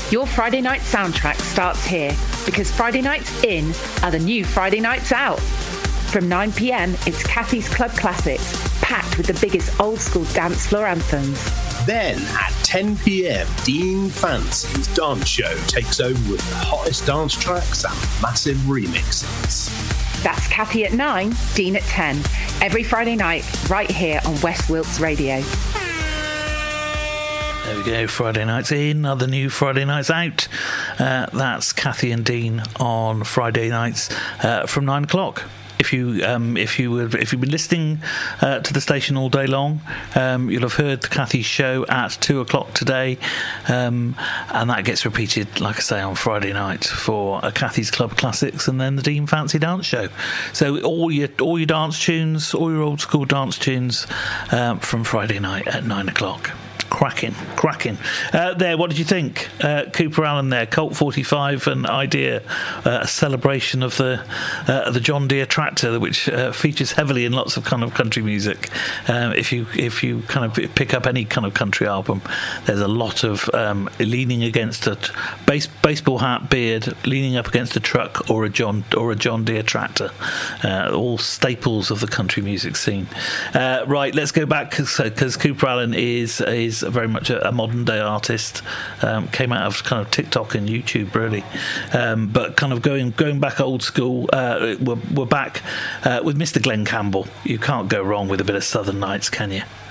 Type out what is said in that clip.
Your Friday night soundtrack starts here because Friday nights in are the new Friday nights out. From 9 p.m, it's Kathy's Club Classics, packed with the biggest old school dance floor anthems. Then at 10 p.m, Dean Fancy's dance show takes over with the hottest dance tracks and massive remixes. That's Kathy at 9, Dean at 10, every Friday night, right here on West Wilts Radio. There we go, Friday nights in, other new Friday nights out. That's Kathy and Dean on Friday nights from 9 o'clock. If you've been listening to the station all day long, you'll have heard Kathy's show at 2 o'clock today, and that gets repeated, like I say, on Friday night for Kathy's Club Classics, and then the Dean Fancy Dance Show. So all your dance tunes, all your old school dance tunes from Friday night at 9 o'clock. Cracking. There, what did you think? Cooper Allen there, Colt 45, an idea, a celebration of the John Deere tractor, which features heavily in lots of kind of country music. If you kind of pick up any kind of country album, there's a lot of leaning against a baseball hat, beard, leaning up against a truck or a John Deere tractor. All staples of the country music scene. Right, let's go back because Cooper Allen is very much a modern day artist. Came out of kind of TikTok and YouTube really, but kind of going back old school. We're back with Mr. Glenn Campbell. You can't go wrong with a bit of Southern Nights, can you?